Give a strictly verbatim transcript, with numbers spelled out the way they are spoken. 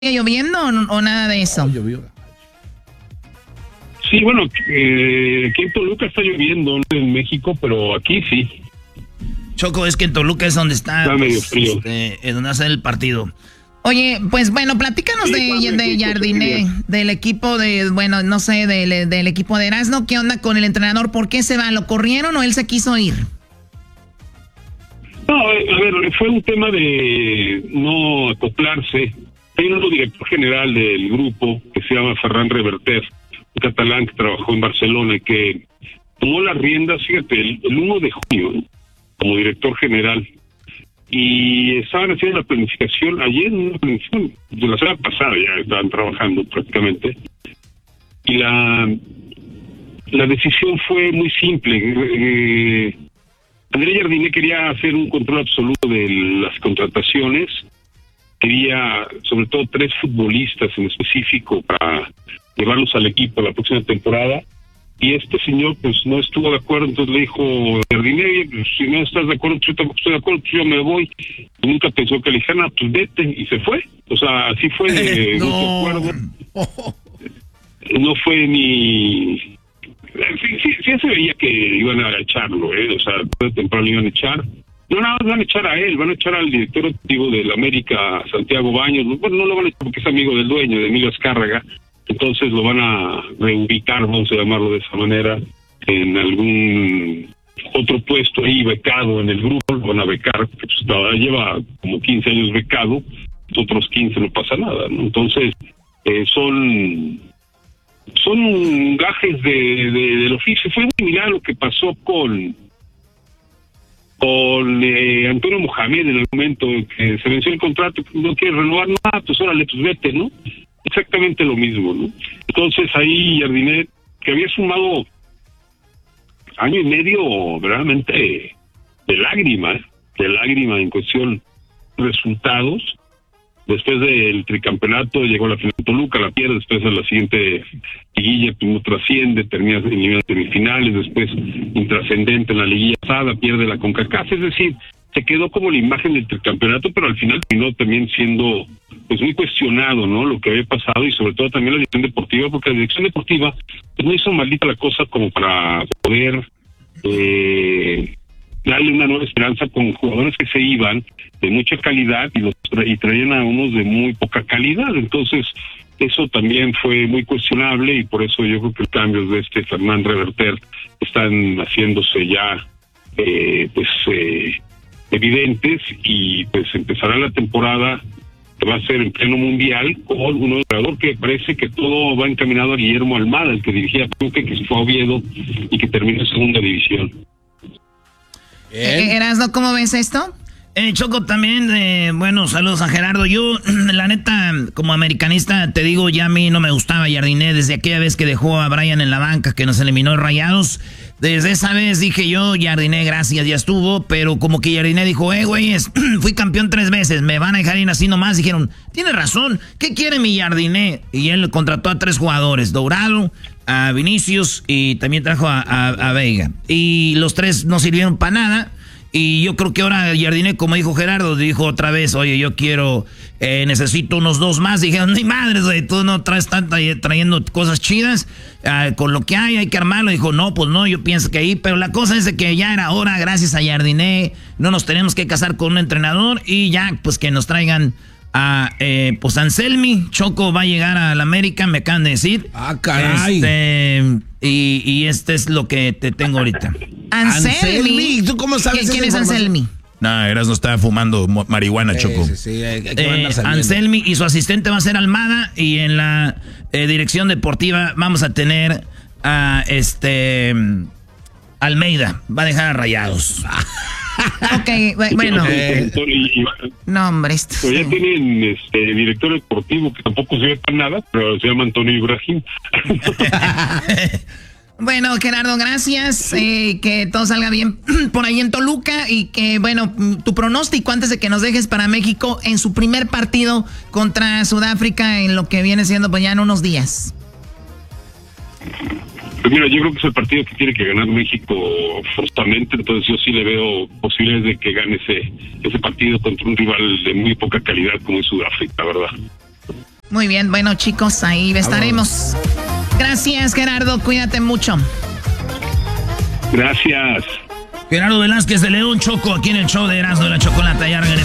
¿Sigue lloviendo o, o nada de eso? Sí, bueno, eh, aquí en Toluca está lloviendo, no en México, pero aquí sí. Choco, es que en Toluca es donde está, está pues, medio frío. Este, es donde hace el partido. Oye, pues bueno, platícanos Sí, de, de Jardiné, del equipo de, bueno, no sé, del, del equipo de Erasmo. ¿Qué onda con el entrenador? ¿Por qué se va? ¿Lo corrieron o él se quiso ir? No, a ver, fue un tema de no acoplarse. Hay un nuevo director general del grupo que se llama Ferran Reverter, un catalán que trabajó en Barcelona y que tomó las riendas, fíjate, el, el uno de junio, como director general. Y estaban haciendo la planificación, ayer una planificación de la semana pasada, ya estaban trabajando prácticamente. Y la, la decisión fue muy simple. Eh, André Jardiné quería hacer un control absoluto de las contrataciones. Quería, sobre todo, tres futbolistas en específico para llevarlos al equipo la próxima temporada. Y este señor, pues, no estuvo de acuerdo, entonces le dijo Jardiné, pues, si no estás de acuerdo, yo tampoco estoy de acuerdo, pues yo me voy. Y nunca pensó que le dijeran, ah, pues vete, y se fue. O sea, así fue de no. no acuerdo. No fue ni... Sí, sí, sí se veía que iban a echarlo, ¿eh? O sea, de temprano iban a echar. No, nada más van a echar a él, van a echar al director activo del América, Santiago Baños. Bueno, no lo van a echar porque es amigo del dueño, de Emilio Azcárraga. Entonces lo van a reubicar, vamos a llamarlo de esa manera, en algún otro puesto ahí becado en el grupo, lo van a becar, porque pues, todavía lleva como quince años becado, otros quince no pasa nada, ¿no? Entonces, eh, son son gajes de, de, del oficio. Fue muy similar a lo que pasó con con eh, Antonio Mohamed en el momento que se venció el contrato, no quiere renovar nada, pues órale, pues vete, ¿no? Exactamente lo mismo, ¿no? Entonces ahí Jardiné, que había sumado año y medio verdaderamente de lágrima, de lágrima en cuestión de resultados. Después del tricampeonato llegó la final de Toluca, la pierde, después de la siguiente liguilla pues no trasciende, termina en semifinales, después intrascendente en la liguilla pasada, pierde la CONCACAF, es decir, se quedó como la imagen del tricampeonato, pero al final terminó también siendo pues muy cuestionado, ¿no? Lo que había pasado y sobre todo también la dirección deportiva, porque la dirección deportiva pues no hizo maldita la cosa como para poder eh, darle una nueva esperanza con jugadores que se iban de mucha calidad y los tra- y traían a unos de muy poca calidad. Entonces eso también fue muy cuestionable y por eso yo creo que los cambios de este Ferran Reverter están haciéndose ya eh, pues eh, evidentes y pues empezará la temporada que va a ser en pleno mundial con un nuevo entrenador que parece que todo va encaminado a Guillermo Almada, el que dirigía Pachuca, que se fue a Oviedo y que terminó en segunda división. Eh, Erasmo, ¿cómo ves esto? Eh, Choco, también, eh, bueno, saludos a Gerardo. Yo, la neta, como americanista, te digo, ya a mí no me gustaba Jardiné desde aquella vez que dejó a Brian en la banca, que nos eliminó Rayados. Desde esa vez dije yo, Jardiné, gracias, ya estuvo, pero como que Jardiné dijo, eh, güeyes, fui campeón tres veces, me van a dejar ir así nomás. Dijeron, tiene razón, ¿qué quiere mi Jardiné? Y él contrató a tres jugadores, Dourado, a Vinicius y también trajo a, a, a Veiga. Y los tres no sirvieron para nada. Y yo creo que ahora Jardiné, como dijo Gerardo, dijo otra vez, oye, yo quiero, eh, necesito unos dos más. Dijeron, ni madres, güey, tú no traes tanta, trayendo cosas chidas, eh, con lo que hay, hay que armarlo. Dijo, no, pues no, yo pienso que ahí, pero la cosa es de que ya era hora, gracias a Jardiné, no nos tenemos que casar con un entrenador y ya, pues que nos traigan a, eh, pues Anselmi. Choco va a llegar a la América, me acaban de decir. Ah, caray. Este, y, y este es lo que te tengo ahorita. Anselmi. ¿Tú cómo sabes? ¿Quién es Anselmi? No, Eras no estaba fumando marihuana, Choco. Sí, sí, sí, hay que eh, Anselmi y su asistente va a ser Almada y en la eh, dirección deportiva vamos a tener a este Almeida. Va a dejar a Rayados. Ok, bueno. Eh, no, hombre. Esto pero ya tienen este director deportivo que tampoco se ve para nada, pero se llama Antonio Ibrahim. Bueno, Gerardo, gracias. Eh, que todo salga bien por ahí en Toluca y que, bueno, tu pronóstico antes de que nos dejes para México en su primer partido contra Sudáfrica en lo que viene siendo pues ya en unos días. Pues mira, yo creo que es el partido que tiene que ganar México forzosamente, entonces yo sí le veo posibilidades de que gane ese ese partido contra un rival de muy poca calidad como es Sudáfrica, ¿verdad? Muy bien, bueno chicos, ahí estaremos. Gracias, Gerardo, cuídate mucho. Gracias. Gerardo Velázquez de León, Choco, aquí en el show de Erasmo de la Chocolata. Ya regresamos.